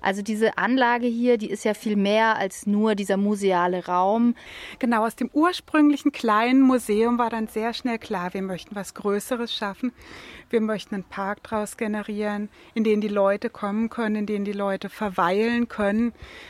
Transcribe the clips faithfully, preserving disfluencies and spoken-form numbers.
Also diese Anlage hier, die ist ja viel mehr als nur dieser museale Raum. Genau, aus dem ursprünglichen kleinen Museum war dann sehr schnell klar, wir möchten was Größeres schaffen. Wir möchten einen Park daraus generieren, in den die Leute kommen können, in den die Leute verweilen können,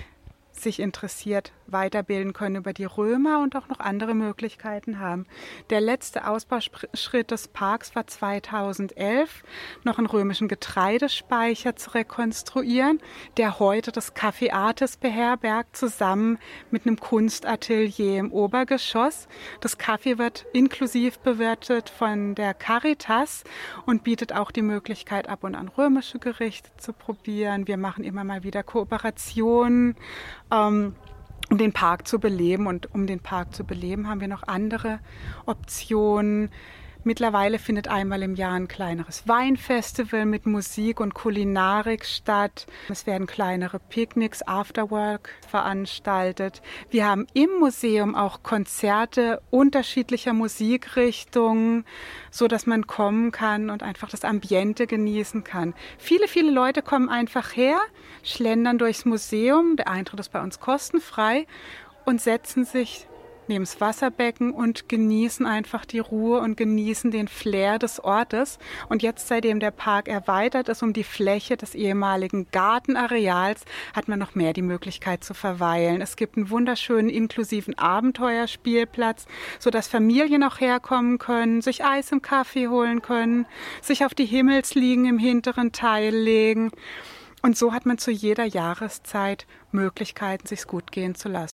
sich interessiert weiterbilden können über die Römer und auch noch andere Möglichkeiten haben. Der letzte Ausbauschritt des Parks war zweitausendelf, noch einen römischen Getreidespeicher zu rekonstruieren, der heute das Café Artis beherbergt, zusammen mit einem Kunstatelier im Obergeschoss. Das Café wird inklusiv bewirtet von der Caritas und bietet auch die Möglichkeit, ab und an römische Gerichte zu probieren. Wir machen immer mal wieder Kooperationen, ähm, um den Park zu beleben. Und um den Park zu beleben, haben wir noch andere Optionen. Mittlerweile findet einmal im Jahr ein kleineres Weinfestival mit Musik und Kulinarik statt. Es werden kleinere Picknicks, Afterwork veranstaltet. Wir haben im Museum auch Konzerte unterschiedlicher Musikrichtungen, so dass man kommen kann und einfach das Ambiente genießen kann. Viele, viele Leute kommen einfach her, schlendern durchs Museum, der Eintritt ist bei uns kostenfrei, und setzen sich neben das Wasserbecken und genießen einfach die Ruhe und genießen den Flair des Ortes. Und jetzt, seitdem der Park erweitert ist um die Fläche des ehemaligen Gartenareals, hat man noch mehr die Möglichkeit zu verweilen. Es gibt einen wunderschönen inklusiven Abenteuerspielplatz, sodass Familien auch herkommen können, sich Eis im Kaffee holen können, sich auf die Himmelsliegen im hinteren Teil legen. Und so hat man zu jeder Jahreszeit Möglichkeiten, sich's gut gehen zu lassen.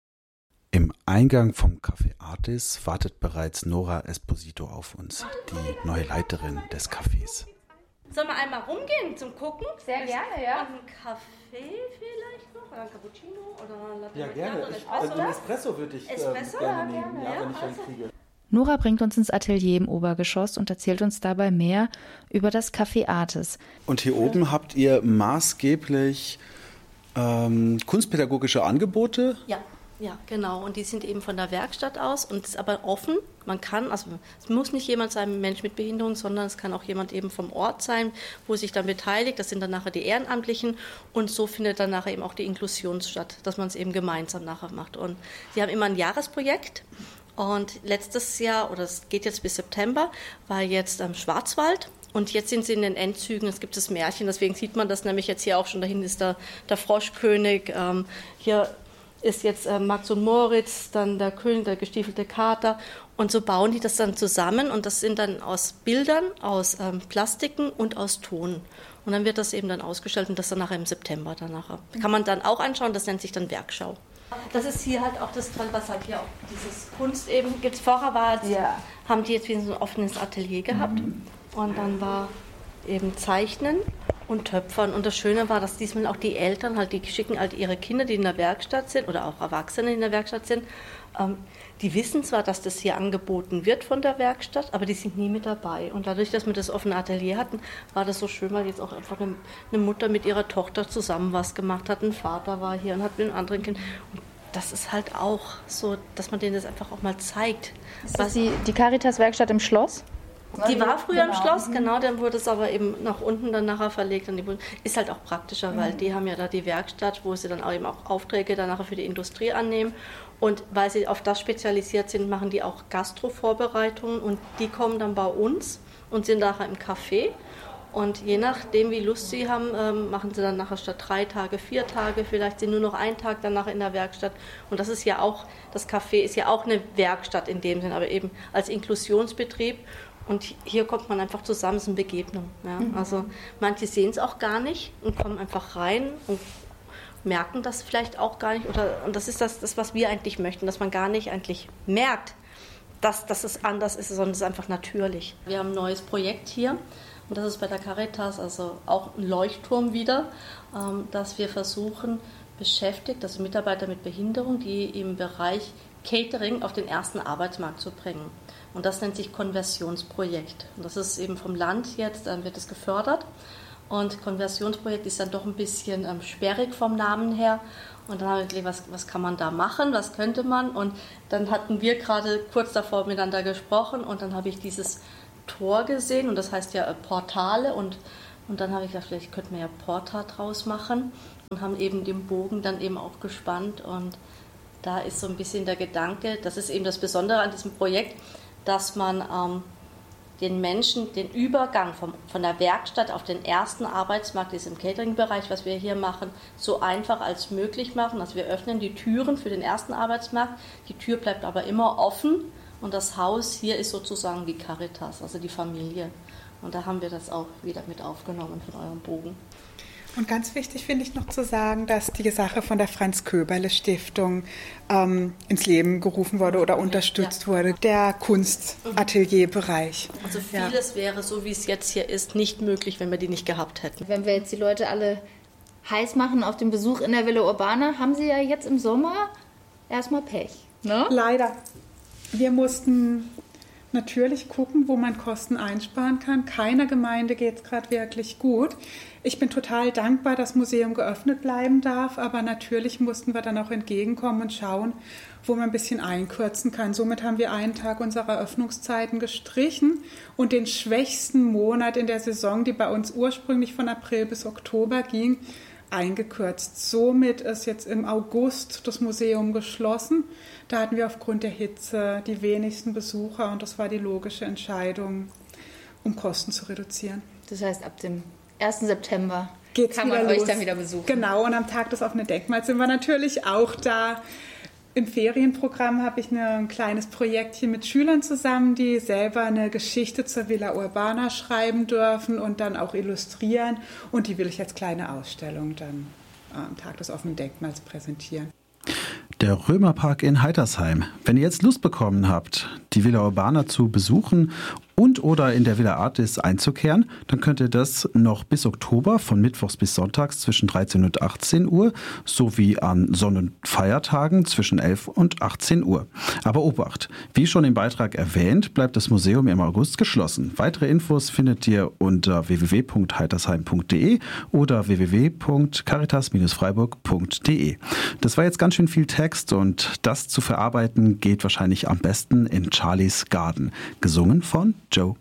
Im Eingang vom Café Artis wartet bereits Nora Esposito auf uns, die neue Leiterin des Cafés. Sollen wir einmal rumgehen zum Gucken? Sehr gerne, ja. Und ein Kaffee vielleicht noch? Oder ein Cappuccino? Oder ein Latte Ja, Macchiato, gerne. ein Ich, Espresso? also ein Espresso würde ich Espresso? ähm, gerne Ja, nehmen, gerne, ja, ja. wenn ich einen Also- kriege. Nora bringt uns ins Atelier im Obergeschoss und erzählt uns dabei mehr über das Café Artis. Und hier oben habt ihr maßgeblich ähm, kunstpädagogische Angebote? Ja. Ja, genau. Und die sind eben von der Werkstatt aus und ist aber offen. Man kann, also es muss nicht jemand sein, ein Mensch mit Behinderung, sondern es kann auch jemand eben vom Ort sein, wo sich dann beteiligt. Das sind dann nachher die Ehrenamtlichen und so findet dann nachher eben auch die Inklusion statt, dass man es eben gemeinsam nachher macht. Und sie haben immer ein Jahresprojekt und letztes Jahr, oder es geht jetzt bis September, war jetzt am Schwarzwald. Und jetzt sind sie in den Endzügen, es gibt das Märchen, deswegen sieht man das nämlich jetzt hier auch schon, da hinten ist der, der Froschkönig, ähm, hier ist jetzt äh, Max und Moritz, dann der König, der gestiefelte Kater. Und so bauen die das dann zusammen und das sind dann aus Bildern, aus ähm, Plastiken und aus Ton. Und dann wird das eben dann ausgestellt und das dann nachher im September dann nachher. Kann man dann auch anschauen, das nennt sich dann Werkschau. Das ist hier halt auch das Tolle, was halt hier auch dieses Kunst eben gibt. Vorher war, ja. haben die jetzt wie so ein offenes Atelier gehabt mhm. und dann war eben Zeichnen und Töpfern. Und das Schöne war, dass diesmal auch die Eltern, halt, die schicken halt ihre Kinder, die in der Werkstatt sind, oder auch Erwachsene, die in der Werkstatt sind, ähm, die wissen zwar, dass das hier angeboten wird von der Werkstatt, aber die sind nie mit dabei. Und dadurch, dass wir das offene Atelier hatten, war das so schön, weil jetzt auch einfach eine, eine Mutter mit ihrer Tochter zusammen was gemacht hat. Ein Vater war hier und hat mit einem anderen Kind. Und das ist halt auch so, dass man denen das einfach auch mal zeigt. Ist das die, die Caritas-Werkstatt im Schloss? Die war früher genau. im Schloss, genau, dann wurde es aber eben nach unten dann nachher verlegt. Und die ist halt auch praktischer, weil die haben ja da die Werkstatt, wo sie dann auch eben auch Aufträge dann nachher für die Industrie annehmen. Und weil sie auf das spezialisiert sind, machen die auch Gastro-Vorbereitungen und die kommen dann bei uns und sind nachher im Café. Und je nachdem, wie Lust sie haben, machen sie dann nachher statt drei Tage, vier Tage, vielleicht sind nur noch ein Tag dann nachher in der Werkstatt. Und das ist ja auch, das Café ist ja auch eine Werkstatt in dem Sinn, aber eben als Inklusionsbetrieb. Und hier kommt man einfach zusammen, es ist eine Begegnung. Ja. Mhm. Also manche sehen es auch gar nicht und kommen einfach rein und merken das vielleicht auch gar nicht. Oder, und das ist das, das, was wir eigentlich möchten, dass man gar nicht eigentlich merkt, dass, dass es anders ist, sondern es ist einfach natürlich. Wir haben ein neues Projekt hier und das ist bei der Caritas, also auch ein Leuchtturm wieder, ähm, dass wir versuchen, beschäftigt, also Mitarbeiter mit Behinderung, die im Bereich Catering auf den ersten Arbeitsmarkt zu bringen. Und das nennt sich Konversionsprojekt. Und das ist eben vom Land jetzt, dann wird es gefördert. Und Konversionsprojekt ist dann doch ein bisschen ähm, sperrig vom Namen her. Und dann haben wir gedacht, was, was kann man da machen, was könnte man? Und dann hatten wir gerade kurz davor miteinander gesprochen und dann habe ich dieses Tor gesehen und das heißt ja äh, Portale. Und, und dann habe ich gedacht, vielleicht könnten wir ja Porta draus machen. Und haben eben den Bogen dann eben auch gespannt und da ist so ein bisschen der Gedanke, das ist eben das Besondere an diesem Projekt, dass man ähm, den Menschen den Übergang vom, von der Werkstatt auf den ersten Arbeitsmarkt, das ist im Catering-Bereich, was wir hier machen, so einfach als möglich machen. Also wir öffnen die Türen für den ersten Arbeitsmarkt, die Tür bleibt aber immer offen und das Haus hier ist sozusagen die Caritas, also die Familie. Und da haben wir das auch wieder mit aufgenommen von eurem Bogen. Und ganz wichtig finde ich noch zu sagen, dass die Sache von der Franz-Köberle-Stiftung ähm, ins Leben gerufen wurde oder unterstützt ja. wurde, der Kunstatelierbereich. Also vieles ja. wäre, so wie es jetzt hier ist, nicht möglich, wenn wir die nicht gehabt hätten. Wenn wir jetzt die Leute alle heiß machen auf den Besuch in der Villa Urbana, haben sie ja jetzt im Sommer erstmal Pech. Ne? Leider. Wir mussten natürlich gucken, wo man Kosten einsparen kann. Keiner Gemeinde geht es gerade wirklich gut. Ich bin total dankbar, dass das Museum geöffnet bleiben darf, aber natürlich mussten wir dann auch entgegenkommen und schauen, wo man ein bisschen einkürzen kann. Somit haben wir einen Tag unserer Öffnungszeiten gestrichen und den schwächsten Monat in der Saison, die bei uns ursprünglich von April bis Oktober ging, eingekürzt. Somit ist jetzt im August das Museum geschlossen. Da hatten wir aufgrund der Hitze die wenigsten Besucher und das war die logische Entscheidung, um Kosten zu reduzieren. Das heißt, ab dem ersten September Geht's kann man los. euch dann wieder besuchen. Genau, und am Tag des offenen Denkmals sind wir natürlich auch da. Im Ferienprogramm habe ich ein kleines Projektchen mit Schülern zusammen, die selber eine Geschichte zur Villa Urbana schreiben dürfen und dann auch illustrieren. Und die will ich als kleine Ausstellung dann am Tag des offenen Denkmals präsentieren. Der Römerpark in Heitersheim. Wenn ihr jetzt Lust bekommen habt, die Villa Urbana zu besuchen und oder in der Villa Artis einzukehren, dann könnt ihr das noch bis Oktober von Mittwochs bis Sonntags zwischen dreizehn und achtzehn Uhr sowie an Sonn- und Feiertagen zwischen elf und achtzehn Uhr. Aber Obacht, wie schon im Beitrag erwähnt, bleibt das Museum im August geschlossen. Weitere Infos findet ihr unter w w w punkt heitersheim punkt d e oder w w w punkt caritas freiburg punkt d e. Das war jetzt ganz schön viel Text und das zu verarbeiten geht wahrscheinlich am besten in Charlies Garden, gesungen von Joe